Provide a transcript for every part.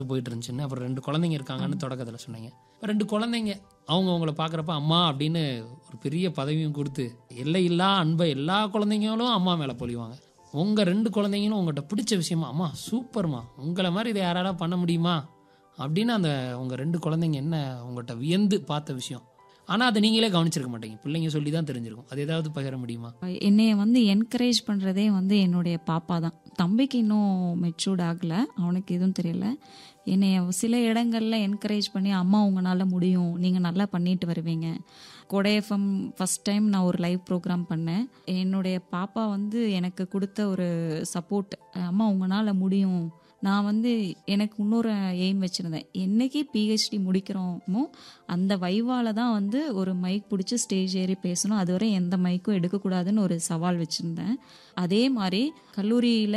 போயிட்டு இருந்துச்சுன்னு, அப்புறம் 2 குழந்தைங்க இருக்காங்கன்னு தொடக்கத்தில் சொன்னீங்க. 2 குழந்தைங்க அவங்கள பார்க்குறப்ப அம்மா அப்படின்னு ஒரு பெரிய பதவியும் கொடுத்து எல்லையில்லா அன்பை எல்லா குழந்தைங்களும் அம்மா மேலே பொழிவாங்க. உங்கள் 2 குழந்தைங்களும் உங்கள்கிட்ட பிடிச்ச விஷயமா, அம்மா சூப்பர்மா, உங்களை மாதிரி இதை யாரால பண்ண முடியுமா அப்படின்னு அந்த உங்கள் 2 குழந்தைங்க என்ன உங்கள்கிட்ட வியந்து பார்த்த விஷயம். ஆனால் அதை நீங்களே கவனிச்சிருக்க மாட்டீங்க, பிள்ளைங்க சொல்லி தான் தெரிஞ்சிருக்கும். அது ஏதாவது பகிர முடியுமா? என்னைய என்கரேஜ் பண்ணுறதே என்னுடைய பாப்பா தான். தம்பிக்கு இன்னும் மெச்சூர்ட் ஆகலை, அவனுக்கு எதுவும் தெரியல. என்னைய சில இடங்களில் என்கரேஜ் பண்ணி, அம்மா உங்களால் முடியும், நீங்கள் நல்லா பண்ணிட்டு வருவீங்க. கொடை எஃப்எம் ஃபஸ்ட் டைம் நான் ஒரு லைவ் ப்ரோக்ராம் பண்ணேன். என்னுடைய பாப்பா எனக்கு கொடுத்த ஒரு சப்போர்ட், அம்மா உங்களால் முடியும். நான் எனக்கு இன்னொரு எய்ம் வச்சுருந்தேன், என்னைக்கு பிஹெச்டி முடிக்கிறோமோ அந்த வைவால தான் ஒரு மைக் பிடிச்சி ஸ்டேஜ் ஏறி பேசணும், அதுவரை எந்த மைக்கும் எடுக்கக்கூடாதுன்னு ஒரு சவால் வச்சுருந்தேன். அதே மாதிரி கல்லூரியில்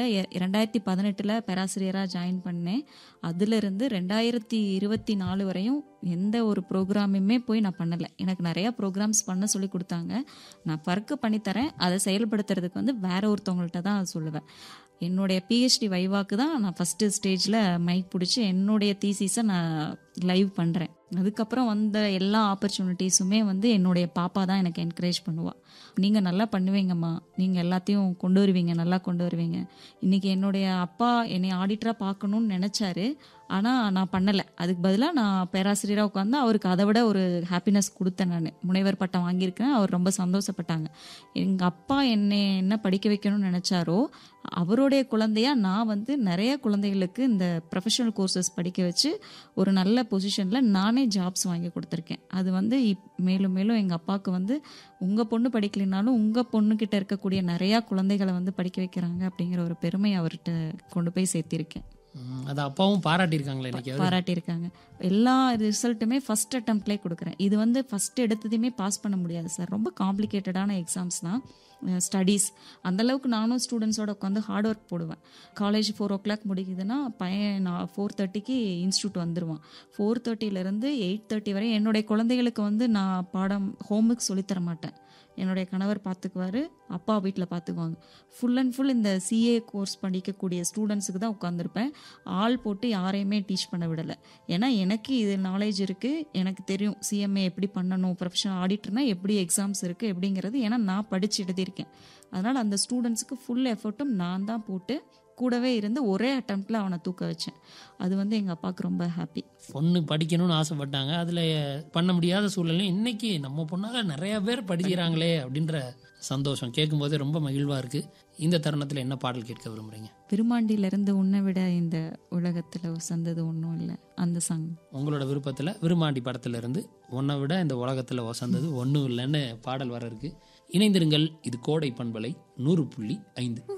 2018 பேராசிரியராக ஜாயின் பண்ணேன். அதிலிருந்து 2024 வரையும் எந்த ஒரு ப்ரோக்ராமுமே போய் நான் பண்ணலை. எனக்கு நிறையா ப்ரோக்ராம்ஸ் பண்ண சொல்லி கொடுத்தாங்க, நான் ஒர்க்கு பண்ணித்தரேன், அதை செயல்படுத்துறதுக்கு வேற ஒருத்தவங்கள்ட்ட தான் சொல்லுவேன். என்னுடைய பிஹெச்டி வைவாக்கு தான் நான் ஃபஸ்ட்டு ஸ்டேஜில் மைக் பிடிச்சி என்னுடைய தீசிஸை நான் லைவ் பண்ணுறேன். அதுக்கப்புறம் வந்த எல்லா ஆப்பர்ச்சுனிட்டிஸுமே என்னுடைய பாப்பா தான் எனக்கு என்கரேஜ் பண்ணுவாள். நீங்கள் நல்லா பண்ணுவீங்கம்மா, நீங்கள் எல்லாத்தையும் கொண்டு வருவீங்க, நல்லா கொண்டு வருவீங்க. இன்றைக்கி என்னுடைய அப்பா என்னை ஆடிட்டராக பார்க்கணுன்னு நினச்சாரு, ஆனால் நான் பண்ணலை. அதுக்கு பதிலாக நான் பேராசிரியராக உட்காந்து அவருக்கு அதை விட ஒரு ஹாப்பினஸ் கொடுத்தேன். நான் முனைவர் பட்டம் வாங்கியிருக்கேன், அவர் ரொம்ப சந்தோஷப்பட்டாங்க. எங்கள் அப்பா என்னை என்ன படிக்க வைக்கணும்னு நினச்சாரோ அவருடைய குழந்தையா நான் நிறைய குழந்தைகளுக்கு இந்த ப்ரொஃபஷனல் கோர்சஸ் படிக்க வச்சு ஒரு நல்ல பொசிஷனில் நானே ஜாப்ஸ் வாங்கி கொடுத்துருக்கேன். அது மேலும் மேலும் எங்கள் அப்பாவுக்கு உங்கள் பொண்ணு படிக்கலைனாலும் உங்கள் பொண்ணுக்கிட்ட இருக்கக்கூடிய நிறையா குழந்தைகளை படிக்க வைக்கிறாங்க அப்படிங்கிற ஒரு பெருமை அவர்கிட்ட கொண்டு போய் சேர்த்திருக்கேன். அது அப்பாவும் பாராட்டியிருக்காங்களே? பாராட்டியிருக்காங்க. எல்லா ரிசல்ட்டுமே ஃபஸ்ட் அட்டம்ப்ட்லேயே கொடுக்குறேன். இது ஃபஸ்ட் எடுத்ததையுமே பாஸ் பண்ண முடியாது சார், ரொம்ப காம்ப்ளிகேட்டடான எக்ஸாம்ஸ் தான். ஸ்டடீஸ் அந்தளவுக்கு நானும் ஸ்டூடெண்ட்ஸோட உட்காந்து ஹார்ட் ஒர்க் போடுவேன். காலேஜ் 4 o'clock முடிக்குதுன்னா பையன் 4:30க்கு இன்ஸ்டியூட் வந்துடுவான். 4:30லேருந்து 8:30 வரை என்னுடைய குழந்தைகளுக்கு நான் பாடம் ஹோம்ஒர்க் சொல்லித்தர மாட்டேன். என்னுடைய கணவர் பார்த்துக்குவார், அப்பா வீட்டில் பார்த்துக்குவாங்க. ஃபுல் அண்ட் ஃபுல் இந்த சிஏ கோர்ஸ் படிக்கக்கூடிய ஸ்டூடெண்ட்ஸுக்கு தான் உட்காந்துருப்பேன். ஆள் போட்டு யாரையுமே டீச் பண்ண விடலை. ஏன்னா எனக்கு இது நாலேஜ் இருக்குது, எனக்கு தெரியும் சிஎம்ஏ எப்படி பண்ணணும், ப்ரொஃபஷனல் ஆடிட்டர்னால் எப்படி எக்ஸாம்ஸ் இருக்குது எப்படிங்கிறது, ஏன்னா நான் படித்து எழுதியிருக்கேன். அதனால் அந்த ஸ்டூடெண்ட்ஸுக்கு ஃபுல் எஃபர்ட்டும் நான் தான் போட்டு கூடவே இருந்து ஒரே அட்டம்ப்டில் அவனை தூக்க வச்சேன். அது எங்கள் அப்பாவுக்கு ரொம்ப ஹாப்பி. பொண்ணு படிக்கணும்னு ஆசைப்பட்டாங்க, அதில் பண்ண முடியாத சூழ்நிலை இன்னைக்கு நம்ம பொண்ணால் நிறைய பேர் படிக்கிறாங்களே அப்படின்ற சந்தோஷம் கேட்கும்போதே ரொம்ப மகிழ்வாக இருக்குது. இந்த தருணத்தில் என்ன பாடல் கேட்க விரும்புகிறீங்க? விருமாண்டியிலேருந்து உன்னை விட இந்த உலகத்தில் வசந்தது ஒன்றும் இல்லை, அந்த சாங். உங்களோட விருப்பத்தில் விருமாண்டி படத்திலிருந்து உன்னை விட இந்த உலகத்தில் வசந்தது ஒன்றும் இல்லைன்னு பாடல் வர இருக்கு. இணைந்திருங்கள், இது கோடை பண்பலை 100.5.